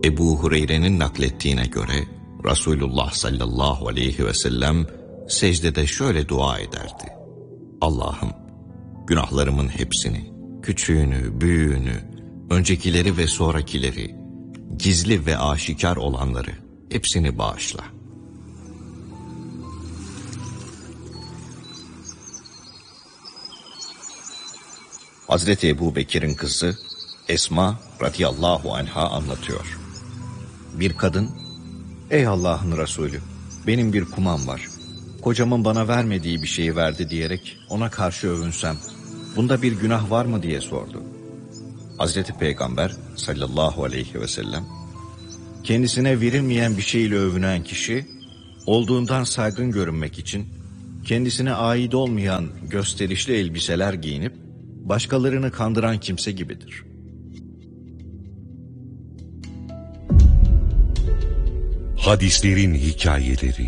Ebu Hureyre'nin naklettiğine göre Resulullah sallallahu aleyhi ve sellem secdede şöyle dua ederdi: Allah'ım, günahlarımın hepsini, küçüğünü, büyüğünü, öncekileri ve sonrakileri, gizli ve aşikar olanları, hepsini bağışla. Hazreti Ebu Bekir'in kızı Esma radıyallahu anha anlatıyor. Bir kadın, ''Ey Allah'ın Resulü, benim bir kumam var. Kocamın bana vermediği bir şeyi verdi diyerek ona karşı övünsem, bunda bir günah var mı?'' diye sordu. Hazreti Peygamber sallallahu aleyhi ve sellem, kendisine verilmeyen bir şeyle övünen kişi, olduğundan saygın görünmek için kendisine ait olmayan gösterişli elbiseler giyinip başkalarını kandıran kimse gibidir. Hadislerin hikayeleri.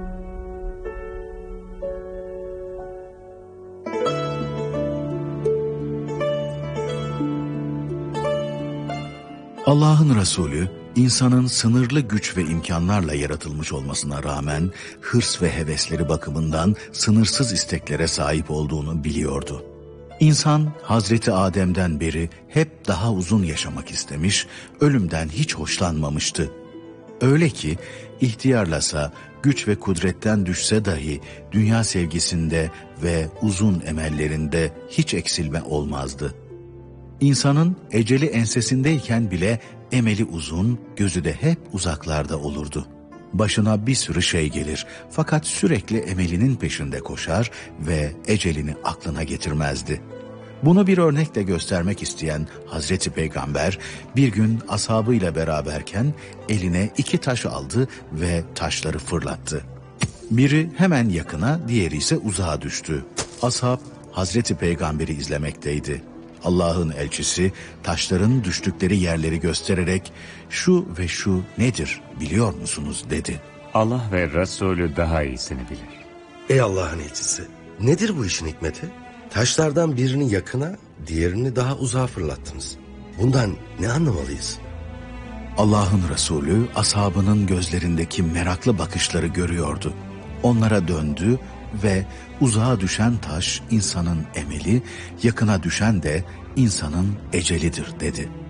Allah'ın Resulü, insanın sınırlı güç ve imkanlarla yaratılmış olmasına rağmen hırs ve hevesleri bakımından sınırsız isteklere sahip olduğunu biliyordu. İnsan Hazreti Adem'den beri hep daha uzun yaşamak istemiş, ölümden hiç hoşlanmamıştı. Öyle ki ihtiyarlasa, güç ve kudretten düşse dahi dünya sevgisinde ve uzun emellerinde hiç eksilme olmazdı. İnsanın eceli ensesindeyken bile emeli uzun, gözü de hep uzaklarda olurdu. Başına bir sürü şey gelir fakat sürekli emelinin peşinde koşar ve ecelini aklına getirmezdi. Bunu bir örnekle göstermek isteyen Hazreti Peygamber bir gün ashabıyla beraberken eline 2 taş aldı ve taşları fırlattı. Biri hemen yakına, diğeri ise uzağa düştü. Ashab Hazreti Peygamber'i izlemekteydi. Allah'ın elçisi taşların düştükleri yerleri göstererek "Şu ve şu nedir biliyor musunuz?" dedi. Allah ve Resulü daha iyisini bilir. Ey Allah'ın elçisi, nedir bu işin hikmeti? Taşlardan birini yakına, diğerini daha uzağa fırlattınız. Bundan ne anlamalıyız? Allah'ın Resulü ashabının gözlerindeki meraklı bakışları görüyordu. Onlara döndü ve uzağa düşen taş insanın emeli, yakına düşen de insanın ecelidir dedi.